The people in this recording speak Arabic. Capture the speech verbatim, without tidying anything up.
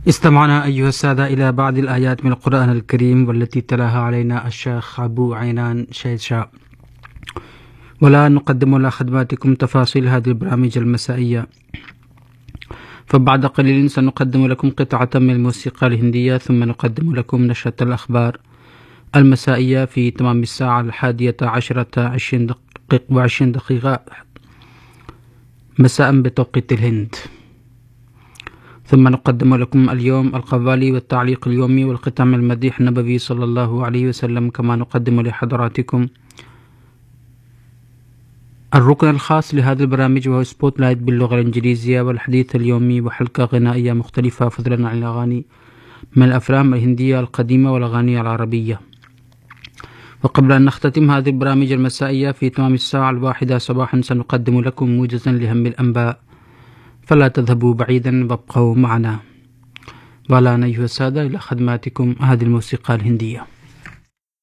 استمعنا أيها السادة إلى بعض الآيات من القرآن الكريم والتي تلاها علينا الشيخ أبو عينان شيشا، ولا نقدم على خدماتكم تفاصيل هذه البرامج المسائية، فبعد قليل سنقدم لكم قطعة من الموسيقى الهندية، ثم نقدم لكم نشرة الأخبار المسائية في تمام الساعة الحادية عشرة عشرين دقيقة وعشرين دقيقة مساء بتوقيت الهند، ثم نقدم لكم اليوم القوالي والتعليق اليومي والختام المديح النبوي صلى الله عليه وسلم، كما نقدم لحضراتكم الركن الخاص لهذه البرامج وهو سبوت لايت باللغة الإنجليزية والحديث اليومي وحلقة غنائية مختلفة فضلا عن الأغاني من الأفلام الهندية القديمة والأغاني العربية. وقبل أن نختتم هذه البرامج المسائية في تمام الساعة الواحدة صباحا سنقدم لكم موجزا لهم الأنباء، فلا تذهبوا بعيدا وابقوا معنا. والآن أيها السادة إلى خدماتكم هذه الموسيقى الهندية.